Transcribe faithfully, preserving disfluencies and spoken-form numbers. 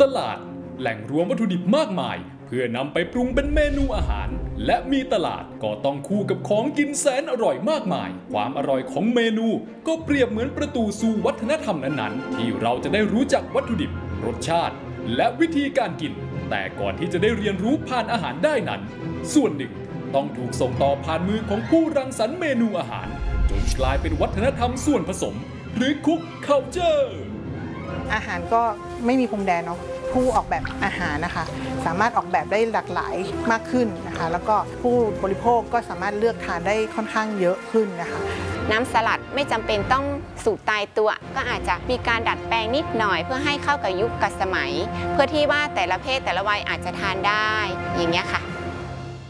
ตลาดแหล่งรวมวัตถุดิบมากมายเพื่อนำไปปรุงเป็นเมนูอาหารและมีตลาดก็ต้องคู่กับของกินแสนอร่อยมากมายความอร่อยของเมนูก็เปรียบเหมือนประตูสู่วัฒนธรรมนั้นๆที่เราจะได้รู้จักวัตถุดิบรสชาติและวิธีการกินแต่ก่อนที่จะได้เรียนรู้ผ่านอาหารได้นั้นส่วนหนึ่งต้องถูกส่งต่อผ่านมือของผู้รังสรรค์เมนูอาหารจนกลายเป็นวัฒนธรรมส่วนผสมหรือคุกคัลเจอร์อาหารก็ไม่มีพรมแดนเนาะผู้ออกแบบอาหารนะคะสามารถออกแบบได้หลากหลายมากขึ้นนะคะแล้วก็ผู้บริโภคก็สามารถเลือกทานได้ค่อนข้างเยอะขึ้นนะคะน้ำสลัดไม่จำเป็นต้องสูตรตายตัวก็อาจจะมีการดัดแปลงนิดหน่อยเพื่อให้เข้ากับยุคกับสมัยเพื่อที่ว่าแต่ละเพศแต่ละวัยอาจจะทานได้อย่างเงี้ยค่ะ